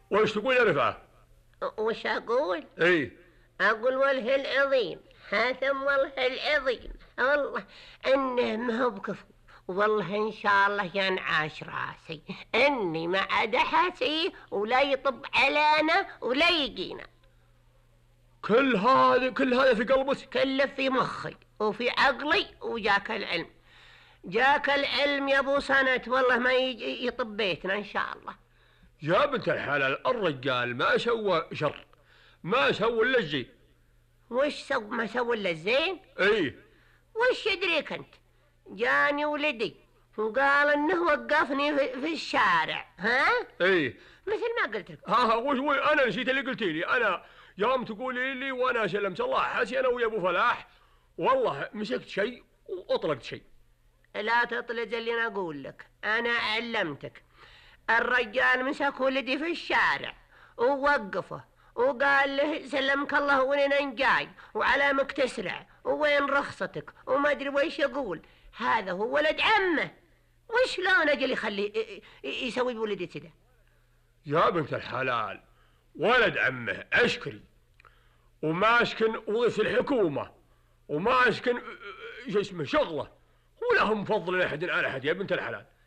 وش تقول يا رفعة؟ وش أقول؟ اي أقول والله العظيم، هاتم والله العظيم، والله إنه ما هو بكفو، والله إن شاء الله ينعاش راسي إني ما عاد حاسي ولا يطب علينا ولا يجينا. كل هذا في قلبك؟ كله في مخي وفي عقلي، وجاك العلم، جاك العلم يا ابو سنة، والله ما يطب بيتنا ان شاء الله. يا بنت الحلال، الرجال ما سوى شر، ما سوى الا الزين. وش ما سوى الا الزين؟ اي وش يدريك انت؟ جاني ولدي وقال انه وقفني في الشارع، ها؟ اي مثل ما قلت لك. ها وش انا نسيت اللي قلتي لي. انا يوم تقولي لي وانا سلمت الله حسي انا ويا ابو فلاح، والله مسكت شيء واطلقت شيء. لا تطلج اللي انا اقول لك، انا علمتك. الرجال مسك ولدي في الشارع ووقفه وقال له سلمك الله وين جاي وعلامك تسرع وين رخصتك وما ادري ويش يقول. هذا هو ولد عمه، وش لون اجل يخلي يسوي بولدي كذا؟ يا بنت الحلال، ولد عمه عسكري وماسكن وظيفة الحكومة وماسكن شو اسمه شغله، ولا هم فضل احد على احد يا بنت الحلال.